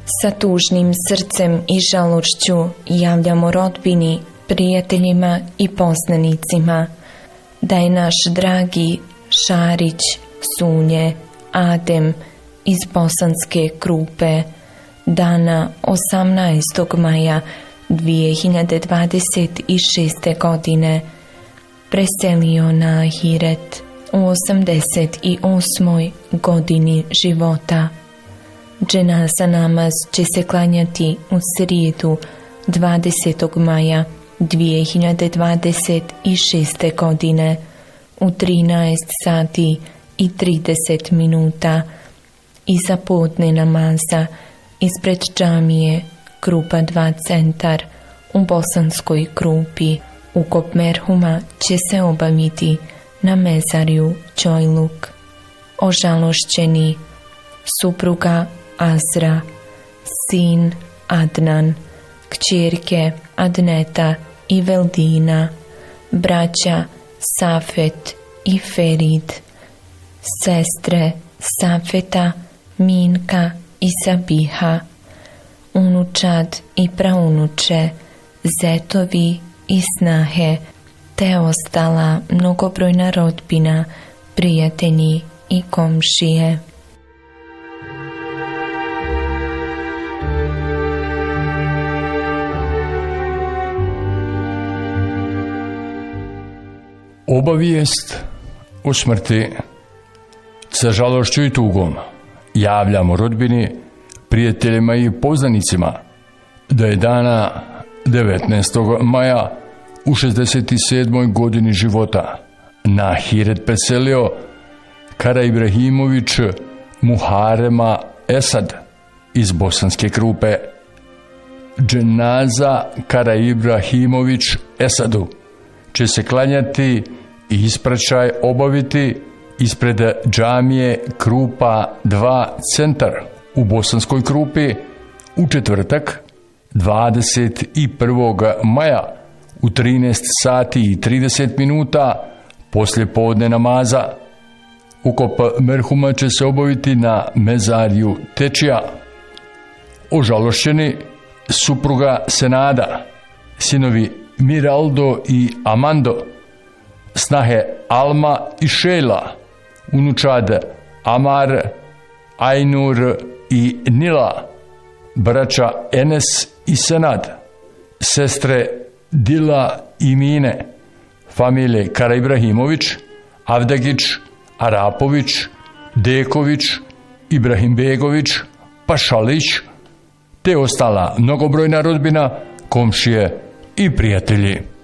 Sa tužnim srcem i žalošću javljamo rodbini, prijateljima i poznanicima da je naš dragi Šarić Sunje Adem iz Bosanske Krupe dana 18. maja 2026. godine preselio na ahiret u 88. godini života. Dženaza namaz će se klanjati u srijedu 20. maja 2026. godine u 13 sati i 30 minuta iza podne namaza ispred džamije Krupa 2 centar u Bosanskoj Krupi. Ukop merhuma će se obaviti na mezarju Čojluk. Ožalošćeni supruga Azra, sin Adnan, kćerke Adneta i Veldina, braća Safet i Ferid, sestre Safeta, Minka i Sabiha, unučad i praunuče, zetovi i snahe, te ostala mnogobrojna rodbina, prijatelji i komšije. Obavijest o smrti. Sa žalošću i tugom javljamo rodbini, prijateljima i poznanicima da je dana 19. maja u 67. godini života na ahiret preselio Karaibrahimović Muharema Esad iz Bosanske Krupe. Dženaza Karaibrahimović Esadu će se klanjati i ispraćaj obaviti ispred džamije Krupa 2 centar u Bosanskoj Krupi u četvrtak 21. maja u 13 sati i 30 minuta poslije podne namaza. Ukop merhuma će se obaviti na mezarju Tečija. Ožalošćeni supruga Senada, sinovi Miraldo i Amando, snahe Alma i Šejla, unučad Amar, Ajnur i Nila, braća Enes i Senad, sestre Dila i Mine, familije Karaibrahimović, Avdagić, Arapović, Deković, Ibrahimbegović, Pašalić, te ostala mnogobrojna rodbina, komšije i prijatelji.